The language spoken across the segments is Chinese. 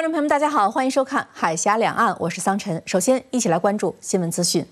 观众朋友们，大家好，欢迎收看《海峡两岸》，我是桑晨。首先，一起来关注新闻资讯。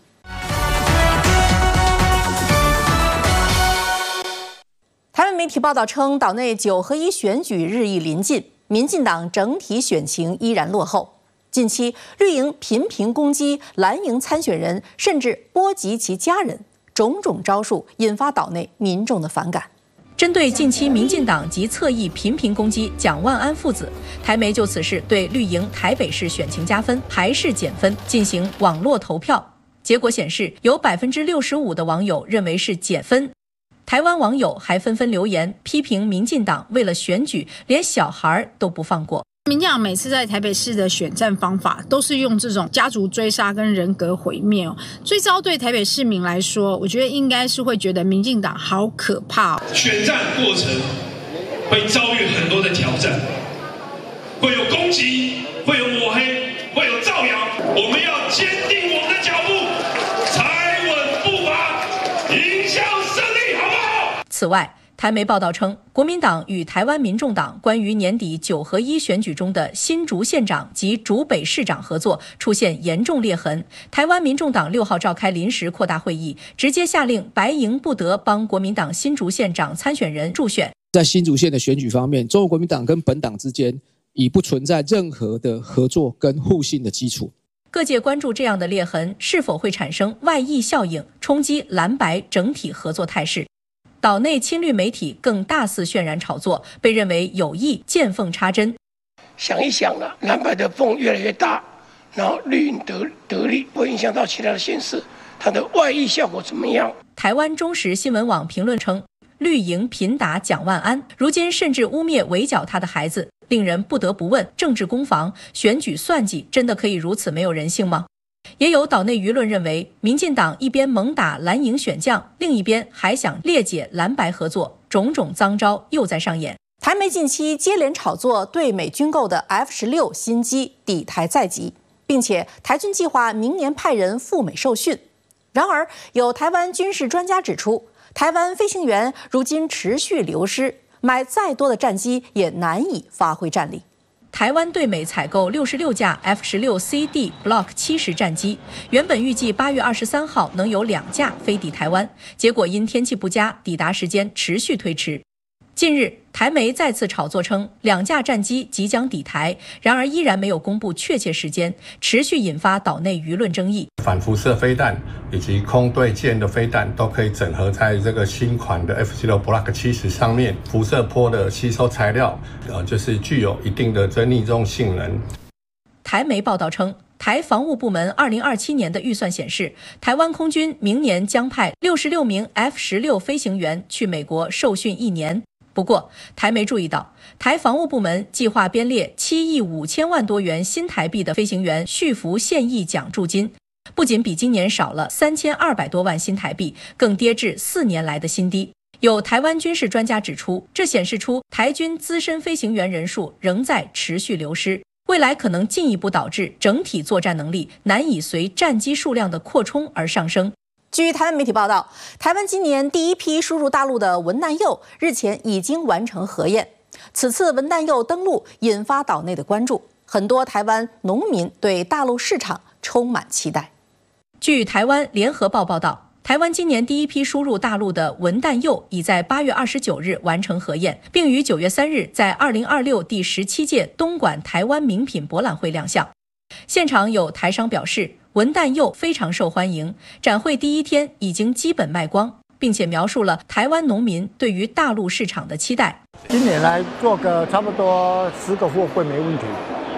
台湾媒体报道称，岛内9合1选举日益临近，民进党整体选情依然落后。近期，绿营频频攻击蓝营参选人，甚至波及其家人，种种招数引发岛内民众的反感。针对近期民进党及侧翼频频攻击蒋万安父子，台媒就此事对绿营台北市选情加分还是减分进行网络投票，结果显示有65%的网友认为是减分。台湾网友还纷纷留言批评民进党为了选举连小孩都不放过。 民进党每次在台北市的选战方法都是用这种家族追杀跟人格毁灭哦。最糟对台北市民来说，我觉得应该是会觉得民进党好可怕哦。 选战过程会遭遇很多的挑战，会有攻击，会有抹黑，会有造谣。我们要坚定我们的脚步，踩稳步伐，迎向胜利，好不好？ 此外，台媒报道称，国民党与台湾民众党关于年底9合1选举中的新竹县长及竹北市长合作出现严重裂痕。台湾民众党6号召开临时扩大会议，直接下令白营不得帮国民党新竹县长参选人助选。 在新竹县的选举方面，中国国民党跟本党之间已不存在任何的合作跟互信的基础。 各界关注这样的裂痕是否会产生外溢效应，冲击蓝白整体合作态势。岛内亲绿媒体更大肆渲染炒作，被认为有意见缝插针。 想一想了，蓝白的缝越来越大，然后绿营得利，会影响到其他的县市，它的外溢效果怎么样？ 台湾中时新闻网评论称，绿营频打蒋万安，如今甚至污蔑围剿他的孩子，令人不得不问：政治攻防、选举算计，真的可以如此没有人性吗？也有岛内舆论认为，民进党一边猛打蓝营选将，另一边还想裂解蓝白合作，种种脏招又在上演。台媒近期接连炒作对美军购的 F-16新机抵台在即，并且台军计划明年派人赴美受训。然而，有台湾军事专家指出，台湾飞行员如今持续流失，买再多的战机也难以发挥战力。台湾对美采购66架 F-16CD Block 70战机，原本预计8月23号能有2架飞抵台湾，结果因天气不佳，抵达时间持续推迟。近日，台媒再次炒作称2架战机即将抵台，然而依然没有公布确切时间，持续引发岛内舆论争议。 反辐射飞弹以及空对舰的飞弹都可以整合在这个新款的 F-16 Block 70上面，辐射波的吸收材料，就是具有一定的这逆中性能。 台媒报道称，台防务部门2027年的预算显示，台湾空军明年将派66名 F-16飞行员去美国受训1年。不过，台媒注意到，台防务部门计划编列7亿5千万多元新台币的飞行员续服现役奖助金，不仅比今年少了3200多万新台币，更跌至4年来的新低。有台湾军事专家指出，这显示出台军资深飞行员人数仍在持续流失，未来可能进一步导致整体作战能力难以随战机数量的扩充而上升。据台湾媒体报道，台湾今年第一批输入大陆的文旦柚日前已经完成核验。此次文旦柚登陆引发岛内的关注，很多台湾农民对大陆市场充满期待。据台湾联合报报道，台湾今年第一批输入大陆的文旦柚已在8月29日完成核验，并于9月3日在2026第17届东莞台湾名品博览会亮相。现场有台商表示，文旦柚非常受欢迎，展会第一天已经基本卖光，并且描述了台湾农民对于大陆市场的期待。 今年来做个差不多10个货柜没问题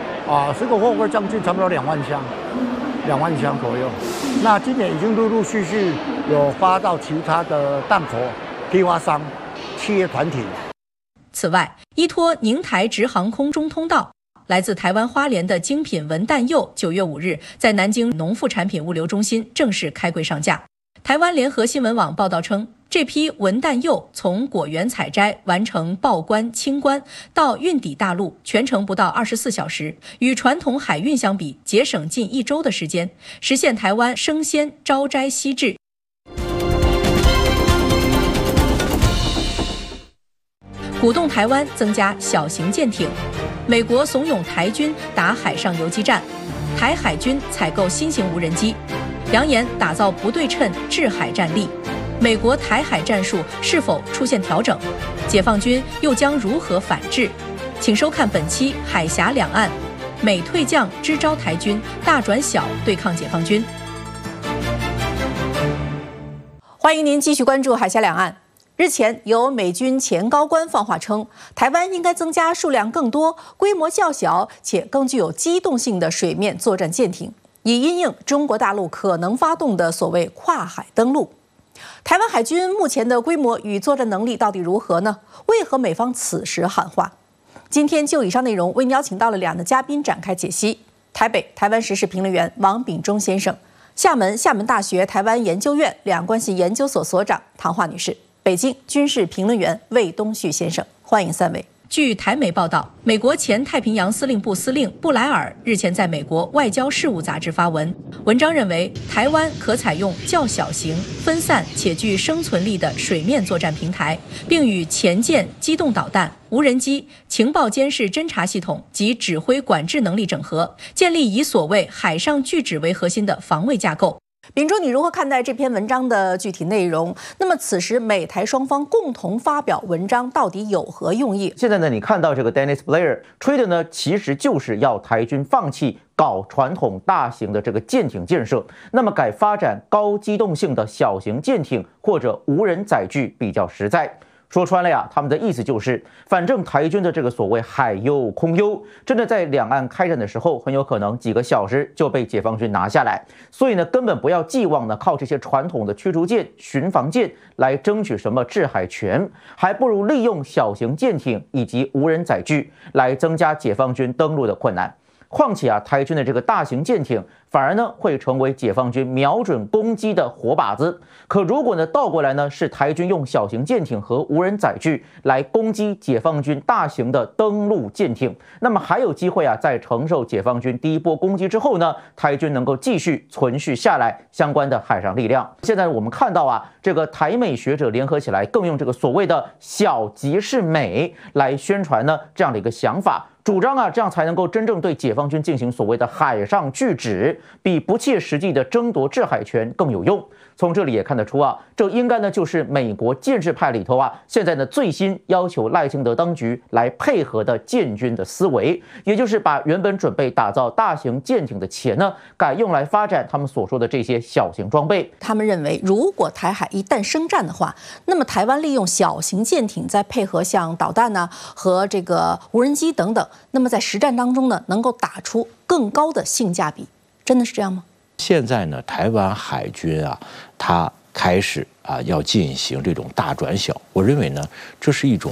，10个货柜将近差不多2万箱，2万箱左右。那今年已经陆陆续续有发到其他的档口、批发商、企业团体。 此外，依托宁台直航空中通道，来自台湾花莲的精品文旦柚9月5日在南京农副产品物流中心正式开柜上架。台湾联合新闻网报道称，这批文旦柚从果园采摘完成报关清关到运抵大陆，全程不到24小时，与传统海运相比，节省近1周的时间，实现台湾生鲜朝摘夕制。 鼓动台湾增加小型舰艇；美国怂恿台军打海上游击战；台海军采购新型无人机；扬言打造不对称制海战力。美国台海战术是否出现调整？解放军又将如何反制？请收看本期《海峡两岸》，美退将支招台军大转小对抗解放军。欢迎您继续关注《海峡两岸》。日前，有美军前高官放话称，台湾应该增加数量更多、规模较小且更具有机动性的水面作战舰艇，以因应中国大陆可能发动的所谓跨海登陆。台湾海军目前的规模与作战能力到底如何呢？为何美方此时喊话？今天就以上内容为您邀请到了两的嘉宾展开解析：台北台湾时事评论员王炳忠先生，厦门大学台湾研究院两岸关系研究所所长唐华女士，北京军事评论员魏东旭先生，欢迎三位。据台媒报道，美国前太平洋司令部司令布莱尔日前在美国外交事务杂志发文，文章认为台湾可采用较小型、分散且具生存力的水面作战平台，并与潜舰、机动导弹、无人机、情报监视侦察系统及指挥管制能力整合，建立以所谓海上拒止为核心的防卫架构。秉忠，你如何看待这篇文章的具体内容？那么此时美台双方共同发表文章到底有何用意？ 现在呢，你看到这个 Dennis Blair 吹的呢，其实就是要台军放弃搞传统大型的这个舰艇建设，那么改发展高机动性的小型舰艇或者无人载具比较实在。说穿了呀，他们的意思就是，反正台军的这个所谓海优空优，真的在两岸开战的时候，很有可能几个小时就被解放军拿下来。所以呢，根本不要寄望呢靠这些传统的驱逐舰、巡防舰来争取什么制海权，还不如利用小型舰艇以及无人载具来增加解放军登陆的困难。况且啊，台军的这个大型舰艇反而呢会成为解放军瞄准攻击的活靶子。可如果呢倒过来呢，是台军用小型舰艇和无人载具来攻击解放军大型的登陆舰艇，那么还有机会啊，在承受解放军第一波攻击之后呢，台军能够继续存续下来相关的海上力量。现在我们看到啊，这个台美学者联合起来，更用这个所谓的小即是美来宣传呢这样的一个想法。主张啊，这样才能够真正对解放军进行所谓的海上拒止，比不切实际的争夺制海权更有用。从这里也看得出啊，这应该呢就是美国建制派里头啊，现在呢最新要求赖清德当局来配合的建军的思维，也就是把原本准备打造大型舰艇的钱呢，改用来发展他们所说的这些小型装备。 他们认为，如果台海一旦生战的话，那么台湾利用小型舰艇，再配合像导弹呢和这个无人机等等，那么在实战当中呢，能够打出更高的性价比，真的是这样吗？ 现在呢，台湾海军啊，它开始要进行这种大转小。我认为呢，这是一种